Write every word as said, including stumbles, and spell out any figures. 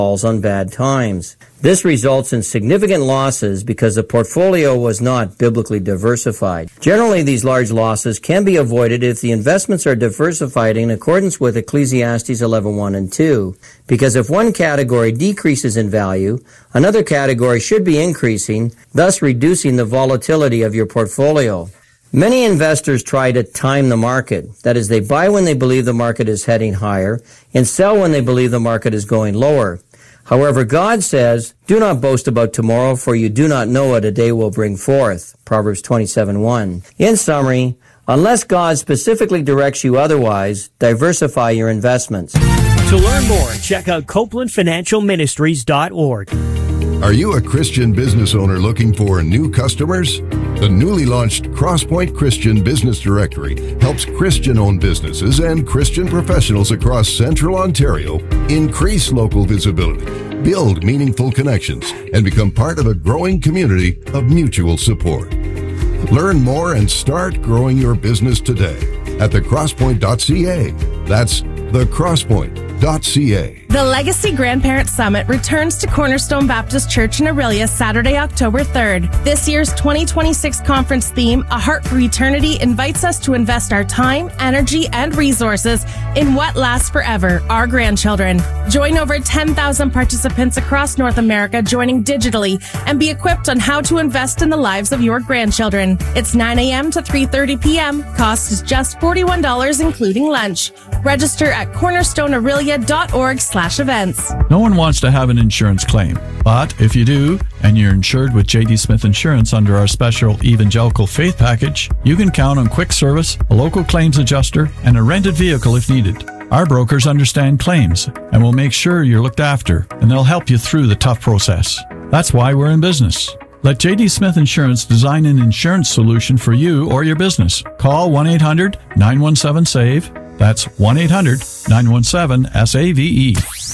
falls on bad times. This results in significant losses because the portfolio was not biblically diversified. Generally, these large losses can be avoided if the investments are diversified in accordance with Ecclesiastes eleven one and two. Because if one category decreases in value, another category should be increasing, thus reducing the volatility of your portfolio. Many investors try to time the market. That is, they buy when they believe the market is heading higher and sell when they believe the market is going lower. However, God says, "Do not boast about tomorrow, for you do not know what a day will bring forth." Proverbs twenty-seven one. In summary, unless God specifically directs you otherwise, diversify your investments. To learn more, check out Copeland Financial Ministries dot org. Are you a Christian business owner looking for new customers? The newly launched Crosspoint Christian Business Directory helps Christian-owned businesses and Christian professionals across Central Ontario increase local visibility, build meaningful connections, and become part of a growing community of mutual support. Learn more and start growing your business today at the crosspoint dot c a. That's the crosspoint dot c a. The Legacy Grandparent Summit returns to Cornerstone Baptist Church in Orillia Saturday, October third. This year's twenty twenty-six conference theme, A Heart for Eternity, invites us to invest our time, energy, and resources in what lasts forever, our grandchildren. Join over ten thousand participants across North America joining digitally and be equipped on how to invest in the lives of your grandchildren. It's nine a.m. to three thirty p.m. Cost is just forty-one dollars including lunch. Register at cornerstone aurelia dot org slash events. No one wants to have an insurance claim, but if you do, and you're insured with J D Smith Insurance under our special Evangelical Faith Package, you can count on quick service, a local claims adjuster, and a rented vehicle if needed. Our brokers understand claims and will make sure you're looked after, and they'll help you through the tough process. That's why we're in business. Let J D Smith Insurance design an insurance solution for you or your business. Call one eight hundred nine one seven save. That's one eight hundred nine one seven S A V E.